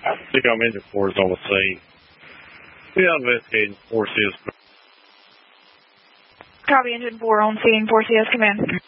TCOM engine 4 is on the scene. We are investigating 4CS. Copy, engine 4 on scene, 4CS, come in.